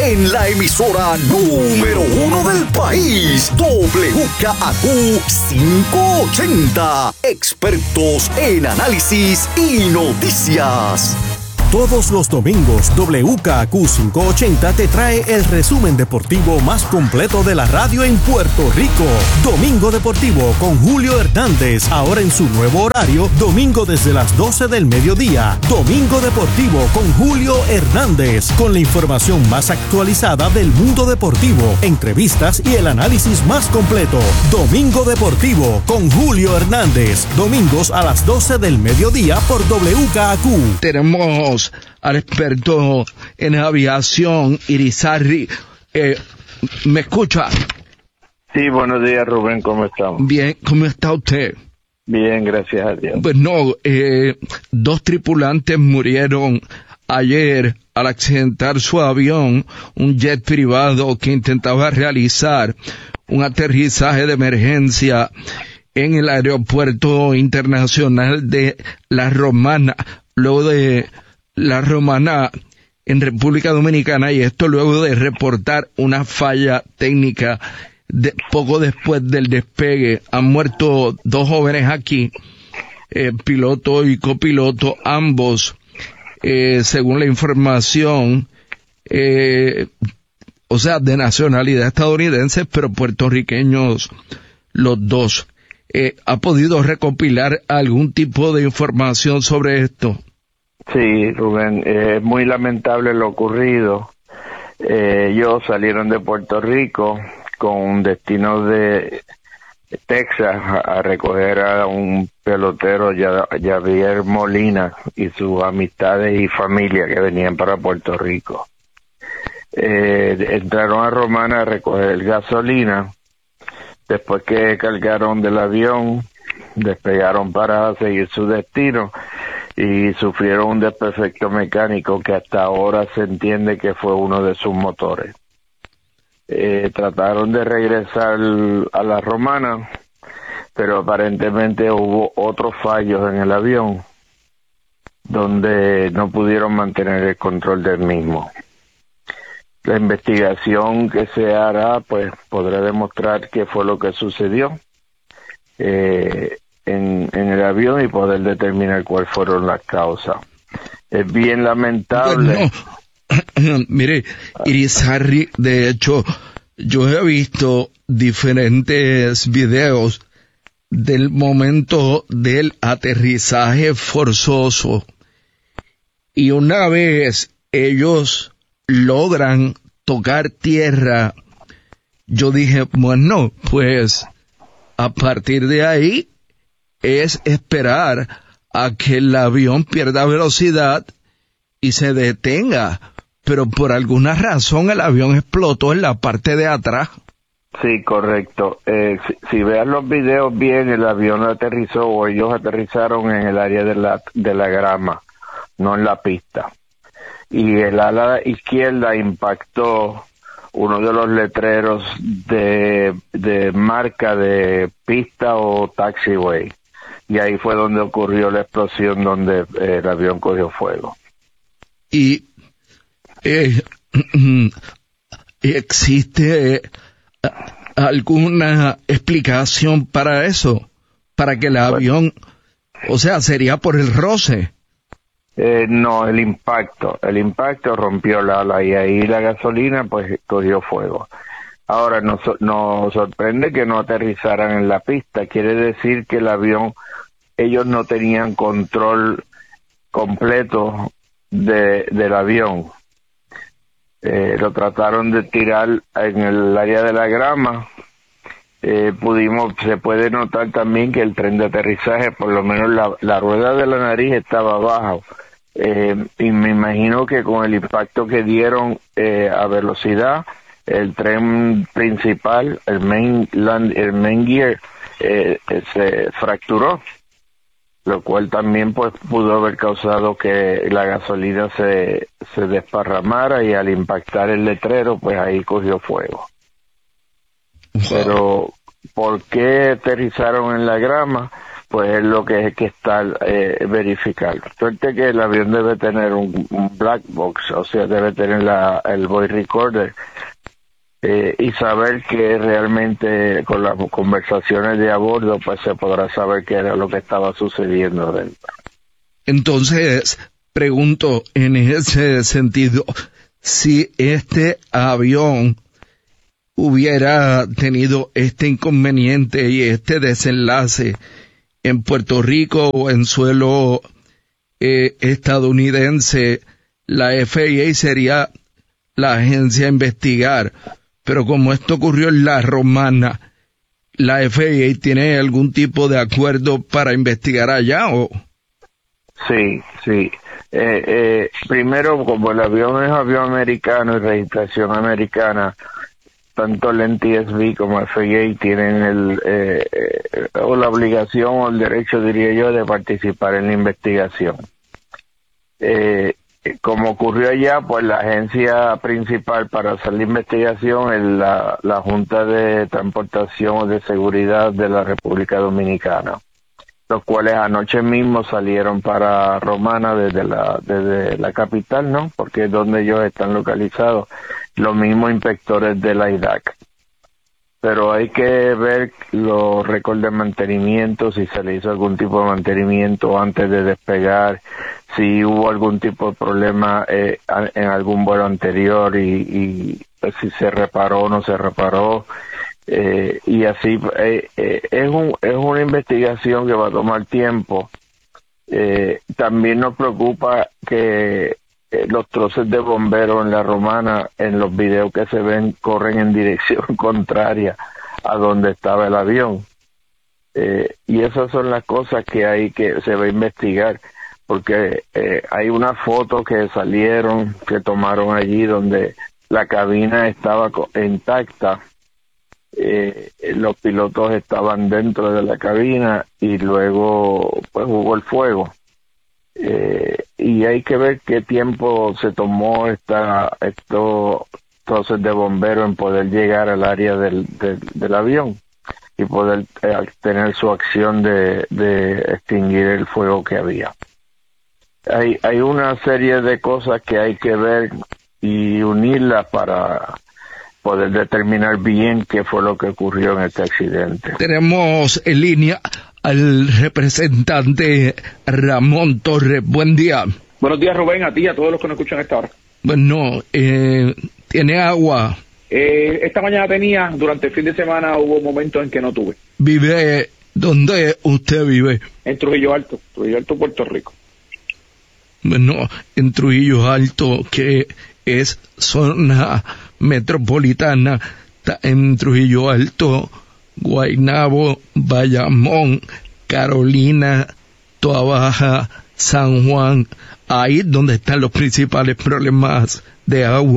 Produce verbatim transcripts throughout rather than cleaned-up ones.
en la emisora número uno del país, W K A Q quinientos ochenta, expertos en análisis y noticias. Todos los domingos, W K A Q quinientos ochenta te trae el resumen deportivo más completo de la radio en Puerto Rico. Domingo Deportivo con Julio Hernández, ahora en su nuevo horario, domingo desde las doce del mediodía. Domingo Deportivo con Julio Hernández, con la información más actualizada del mundo deportivo, entrevistas y el análisis más completo. Domingo Deportivo con Julio Hernández, domingos a las doce del mediodía por W K A Q. Tenemos al experto en aviación, Irizarry. Eh, ¿Me escucha? Sí, buenos días, Rubén, ¿cómo estamos? Bien, ¿cómo está usted? Bien, gracias a Dios. Pues no, eh, dos tripulantes murieron ayer al accidentar su avión, un jet privado que intentaba realizar un aterrizaje de emergencia en el aeropuerto internacional de La Romana, luego de La Romana en República Dominicana, y esto luego de reportar una falla técnica de, poco después del despegue. Han muerto dos jóvenes aquí, eh, piloto y copiloto, ambos, eh, según la información, eh, o sea, de nacionalidad estadounidense, pero puertorriqueños los dos. Eh, ¿Ha podido recopilar algún tipo de información sobre esto? Sí, Rubén, es eh, muy lamentable lo ocurrido. Eh, ellos salieron de Puerto Rico con destino de Texas a, a recoger a un pelotero, Javier Molina, y sus amistades y familia que venían para Puerto Rico. Eh, entraron a Romana a recoger gasolina. Después que cargaron del avión, despegaron para seguir su destino y sufrieron un desperfecto mecánico que hasta ahora se entiende que fue uno de sus motores. Eh, trataron de regresar a La Romana, pero aparentemente hubo otros fallos en el avión donde no pudieron mantener el control del mismo. La investigación que se hará, pues, podrá demostrar qué fue lo que sucedió eh, en, en el avión y poder determinar cuáles fueron las causas. Es bien lamentable. No. Mire, Irizarry, de hecho, yo he visto diferentes videos del momento del aterrizaje forzoso, y una vez ellos logran tocar tierra, yo dije, bueno, pues a partir de ahí es esperar a que el avión pierda velocidad y se detenga, pero por alguna razón el avión explotó en la parte de atrás. Sí, correcto. Eh, si, si vean los videos bien, el avión aterrizó, o ellos aterrizaron en el área de la, de la grama, no en la pista. Y el ala izquierda impactó uno de los letreros de, de marca de pista o taxiway. Y ahí fue donde ocurrió la explosión, donde eh, el avión cogió fuego. Y eh, ¿existe alguna explicación para eso? Para que el avión, o sea, sería por el roce. Eh, no, el impacto. El impacto rompió la ala y ahí la gasolina pues cogió fuego. Ahora nos, nos sorprende que no aterrizaran en la pista. Quiere decir que el avión, ellos no tenían control completo de, del avión. Eh, lo trataron de tirar en el área de la grama. Eh, pudimos, se puede notar también que el tren de aterrizaje, por lo menos la, la rueda de la nariz estaba abajo. Eh, y me imagino que con el impacto que dieron eh, a velocidad, el tren principal, el main land, el main gear, eh, se fracturó, lo cual también pues pudo haber causado que la gasolina se, se desparramara, y al impactar el letrero pues ahí cogió fuego. Pero ¿por qué aterrizaron en la grama? pues es lo que hay que estar eh, verificar. Suerte que el avión debe tener un, un black box, o sea, debe tener la, el voice recorder, eh, y saber que realmente con las conversaciones de a bordo, pues se podrá saber qué era lo que estaba sucediendo dentro. Entonces, pregunto en ese sentido, si este avión hubiera tenido este inconveniente y este desenlace en Puerto Rico o en suelo eh, estadounidense, la F A A sería la agencia a investigar. Pero como esto ocurrió en la Romana, ¿la F A A tiene algún tipo de acuerdo para investigar allá o...? Sí, sí. Eh, eh, primero, como el avión es avión americano y registración americana, tanto el N T S B como F A A tienen el eh, eh, o la obligación o el derecho, diría yo, de participar en la investigación. Eh, como ocurrió allá, pues la agencia principal para hacer la investigación es la, la Junta de Transportación o de Seguridad de la República Dominicana, los cuales anoche mismo salieron para Romana desde la desde la capital, ¿no? Porque es donde ellos están localizados, los mismos inspectores de la I D A C. Pero hay que ver los récords de mantenimiento, si se le hizo algún tipo de mantenimiento antes de despegar, si hubo algún tipo de problema eh, en algún vuelo anterior y, y pues, si se reparó o no se reparó. Eh, y así eh, eh, es un es una investigación que va a tomar tiempo. Eh, también nos preocupa que eh, los troces de bomberos en la Romana, en los videos que se ven, corren en dirección contraria a donde estaba el avión. Eh, y esas son las cosas que hay que se va a investigar, porque eh, hay unas fotos que salieron, que tomaron allí donde la cabina estaba intacta. Eh, los pilotos estaban dentro de la cabina y luego pues hubo el fuego, eh, y hay que ver qué tiempo se tomó esta estos troces de bomberos en poder llegar al área del, del, del avión y poder eh, tener su acción de, de extinguir el fuego que había. Hay, hay una serie de cosas que hay que ver y unirlas para poder determinar bien qué fue lo que ocurrió en este accidente. Tenemos en línea al representante Ramón Torres. Buen día. Buenos días, Rubén, a ti y a todos los que nos escuchan a esta hora. Bueno, eh, ¿tiene agua? Eh, esta mañana tenía, durante el fin de semana hubo momentos en que no tuve. ¿Vive? ¿Dónde usted vive? En Trujillo Alto, Trujillo Alto, Puerto Rico. Bueno, en Trujillo Alto, que es zona metropolitana, en Trujillo Alto, Guaynabo, Bayamón, Carolina, Toa Baja, San Juan, ahí es donde están los principales problemas de agua.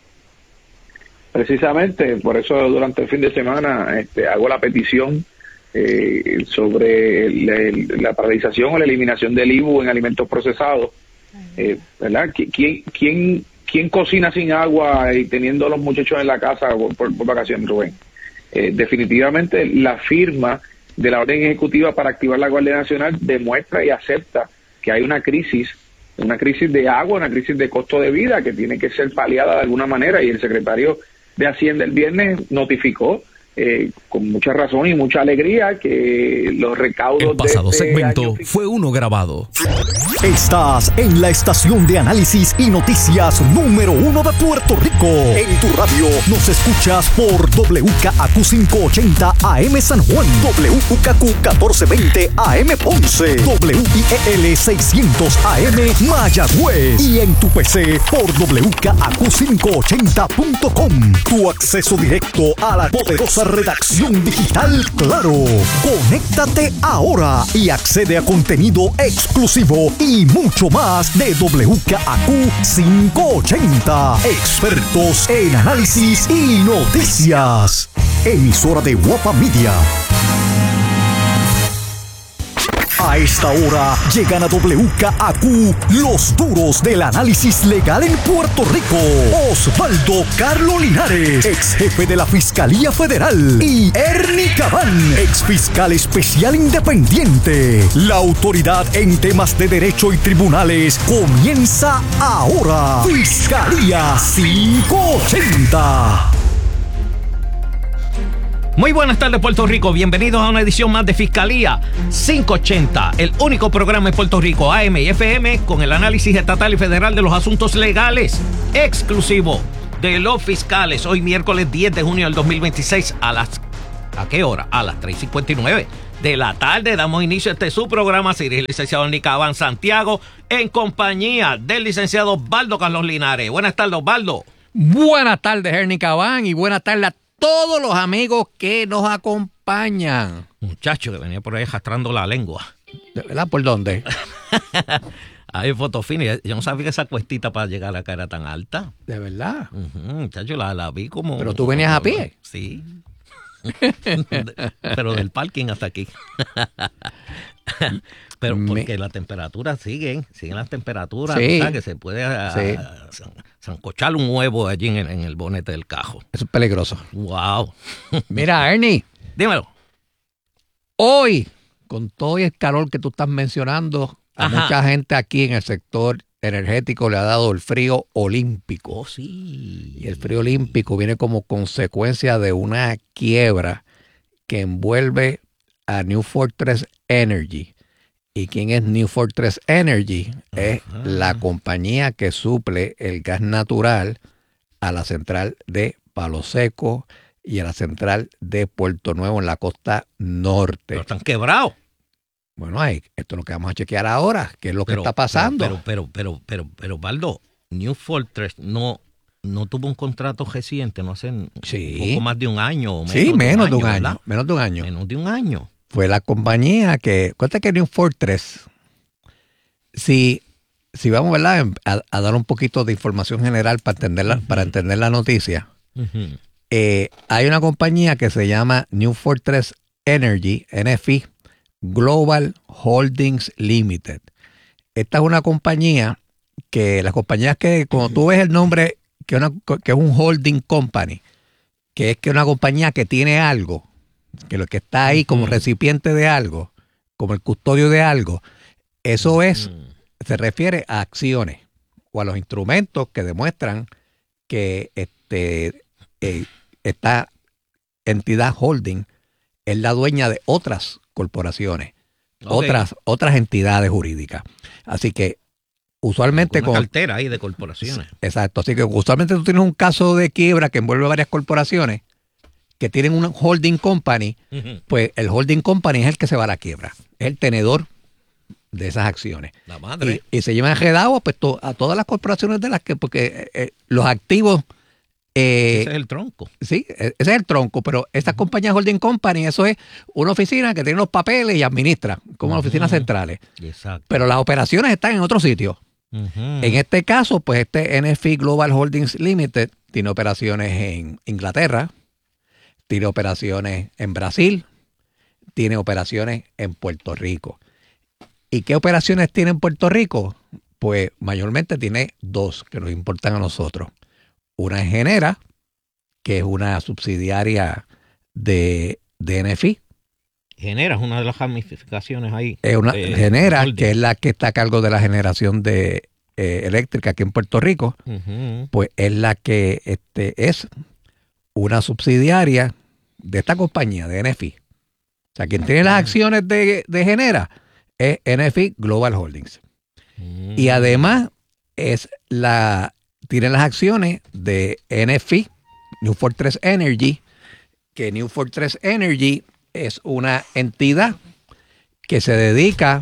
Precisamente, por eso durante el fin de semana este, hago la petición eh, sobre el, el, la paralización o la eliminación del I B U en alimentos procesados, eh, ¿verdad? ¿Quién, quién ¿Quién cocina sin agua y teniendo los muchachos en la casa por, por, por vacaciones, Rubén? Eh, definitivamente la firma de la orden ejecutiva para activar la Guardia Nacional demuestra y acepta que hay una crisis, una crisis de agua, una crisis de costo de vida que tiene que ser paliada de alguna manera, y el secretario de Hacienda el viernes notificó eh, con mucha razón y mucha alegría que los recaudos el pasado de este segmento año fue uno grabado. Estás en la estación de análisis y noticias número uno de Puerto Rico. En tu radio nos escuchas por W K A Q quinientos ochenta A M San Juan, W U K Q catorce veinte A M Ponce, W I E L seiscientos A M Mayagüez y en tu P C por W K A Q quinientos ochenta punto com. Tu acceso directo a la poderosa redacción digital Claro. Conéctate ahora y accede a contenido exclusivo y mucho más de W K A Q quinientos ochenta. Expertos en análisis y noticias. Emisora de Guapa Media. A esta hora llegan a W K A Q los duros del análisis legal en Puerto Rico. Osvaldo Carlos Linares, ex jefe de la Fiscalía Federal, y Ernie Cabán, ex fiscal especial independiente. La autoridad en temas de derecho y tribunales comienza ahora. Fiscalía quinientos ochenta. Muy buenas tardes, Puerto Rico. Bienvenidos a una edición más de Fiscalía quinientos ochenta, el único programa en Puerto Rico, A M y F M, con el análisis estatal y federal de los asuntos legales, exclusivo de los fiscales. Hoy miércoles diez de junio del dos mil veintiséis, a las... ¿a qué hora? A las tres cincuenta y nueve de la tarde damos inicio a este su programa. Dirige el licenciado Ernie Cabán Santiago, en compañía del licenciado Osvaldo Carlos Linares. Buenas tardes, Osvaldo. Buenas tardes, Ernie Cabán, y buenas tardes a todos los amigos que nos acompañan. Muchacho que venía por ahí arrastrando la lengua. ¿De verdad? ¿Por dónde? Hay fotos finas. Yo no sabía que esa cuestita para llegar acá era tan alta. ¿De verdad? Uh-huh, muchacho, la, la vi como... ¿Pero tú venías a pie? Sí. Pero del parking hasta aquí. Pero porque la temperatura siguen, siguen las temperaturas, sí, o sea, que se puede sí. a, a, zancochar un huevo allí en el, en el bonete del cajo. Eso es peligroso. Wow. Mira, Ernie. Dímelo. Hoy, con todo el calor que tú estás mencionando, a Ajá. mucha gente aquí en el sector energético le ha dado el frío olímpico. Oh, sí. Y el frío olímpico viene como consecuencia de una quiebra que envuelve a New Fortress Energy. ¿Y quién es New Fortress Energy? Ajá. Es la compañía que suple el gas natural a la central de Palo Seco y a la central de Puerto Nuevo en la costa norte. Pero están quebrados. Bueno, ahí, esto es lo que vamos a chequear ahora, qué es lo pero, que está pasando. Pero, pero, pero, pero, pero, pero Baldo, New Fortress no, no tuvo un contrato reciente, no hace sí. poco más de un año. Menos sí, menos de un año, de un año menos de un año. Menos de un año. Fue la compañía que, cuenta que New Fortress, si, si vamos ¿verdad? A, a dar un poquito de información general para entender la, uh-huh. para entender la noticia, uh-huh. eh, hay una compañía que se llama New Fortress Energy, N F I, Global Holdings Limited. Esta es una compañía que, las compañías que, cuando tú ves el nombre, que, una, que es un holding company, que es que una compañía que tiene algo, que lo que está ahí como recipiente de algo, como el custodio de algo, eso es, se refiere a acciones o a los instrumentos que demuestran que este, eh, esta entidad holding es la dueña de otras corporaciones, okay. otras, otras entidades jurídicas. Así que usualmente... Una con cartera ahí de corporaciones. Exacto, así que usualmente tú tienes un caso de quiebra que envuelve varias corporaciones que tienen un holding company, uh-huh. pues el holding company es el que se va a la quiebra, es el tenedor de esas acciones. La madre. Y, y se llevan enredados pues, to, a todas las corporaciones de las que, porque eh, los activos... Eh, ese es el tronco. Sí, ese es el tronco, pero estas uh-huh. compañías holding company, eso es una oficina que tiene los papeles y administra, como uh-huh. las oficinas centrales. Exacto. Pero las operaciones están en otro sitio. Uh-huh. En este caso, pues este N F I Global Holdings Limited tiene operaciones en Inglaterra, tiene operaciones en Brasil, tiene operaciones en Puerto Rico. ¿Y qué operaciones tiene en Puerto Rico? Pues mayormente tiene dos que nos importan a nosotros. Una es Genera, que es una subsidiaria de, de N F I. Genera es una de las ramificaciones ahí. Es una, eh, Genera, que es la que está a cargo de la generación de eh, eléctrica aquí en Puerto Rico, uh-huh. pues es la que este, es una subsidiaria de esta compañía, de N F I. O sea, quien uh-huh. tiene las acciones de, de Genera es N F I Global Holdings. Uh-huh. Y además es la... tiene las acciones de N F I, New Fortress Energy, que New Fortress Energy es una entidad que se dedica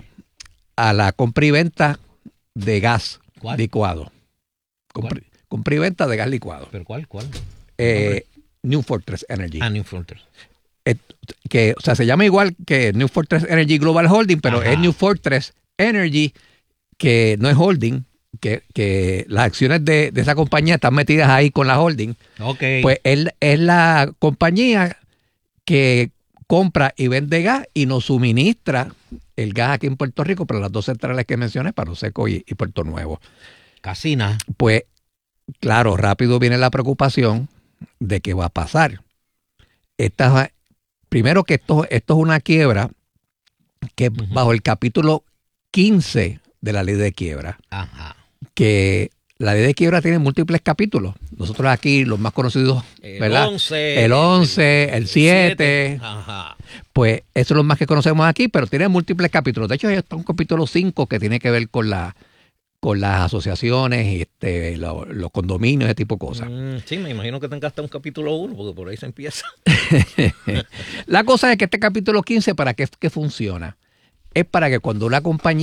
a la compra y venta de gas ¿Cuál? licuado. Compra, compra y venta de gas licuado. ¿Pero cuál? ¿Cuál? Eh, New Fortress Energy. Ah, New Fortress. Eh, que, o sea, se llama igual que New Fortress Energy Global Holding, pero Ajá. es New Fortress Energy, que no es holding, que, que las acciones de, de esa compañía están metidas ahí con la holding. Okay. Pues es, es la compañía que compra y vende gas y nos suministra el gas aquí en Puerto Rico, pero las dos centrales que mencioné, Palo Seco y, y Puerto Nuevo. Casina. Pues, claro, rápido viene la preocupación de qué va a pasar. Esta, primero que esto, esto es una quiebra que uh-huh. bajo el capítulo quince de la ley de quiebra, Ajá. que la ley de quiebra tiene múltiples capítulos. Nosotros aquí, los más conocidos, el ¿verdad? once, el once, el, el siete, Ajá. pues eso es lo más que conocemos aquí, pero tiene múltiples capítulos. De hecho, hay un capítulo cinco que tiene que ver con la con las asociaciones y este, lo, los condominios, ese tipo de cosas. Mm, sí, me imagino que tenga hasta un capítulo uno, porque por ahí se empieza. La cosa es que este capítulo quince, ¿para qué, qué funciona? Es para que cuando una compañía